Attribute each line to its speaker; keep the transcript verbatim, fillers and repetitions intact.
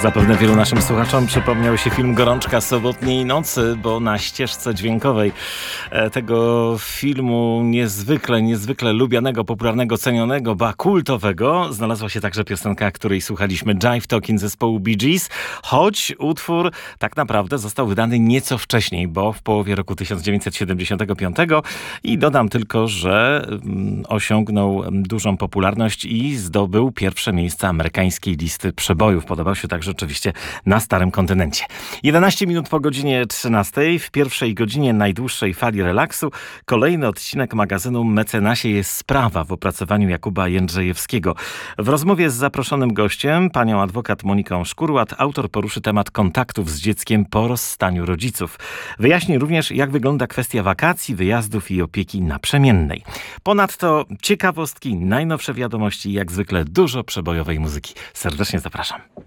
Speaker 1: Zapewne wielu naszym słuchaczom przypomniał się film Gorączka sobotniej nocy, bo na ścieżce dźwiękowej tego filmu niezwykle, niezwykle lubianego, popularnego, cenionego, ba kultowego znalazła się także piosenka, której słuchaliśmy, Jive Talking zespołu Bee Gees, choć utwór tak naprawdę został wydany nieco wcześniej, bo w połowie roku tysiąc dziewięćset siedemdziesiątego piątego i dodam tylko, że osiągnął dużą popularność i zdobył pierwsze miejsca amerykańskiej listy przebojów. Podobał się także oczywiście na starym kontynencie. jedenaście minut po godzinie trzynastej, w pierwszej godzinie najdłuższej fali relaksu, kolejny odcinek magazynu Mecenasie jest sprawa w opracowaniu Jakuba Jędrzejewskiego. W rozmowie z zaproszonym gościem, panią adwokat Moniką Szkurłat, autor poruszy temat kontaktów z dzieckiem po rozstaniu rodziców. Wyjaśni również, jak wygląda kwestia wakacji, wyjazdów i opieki naprzemiennej. Ponadto ciekawostki, najnowsze wiadomości i jak zwykle dużo przebojowej muzyki. Serdecznie zapraszam.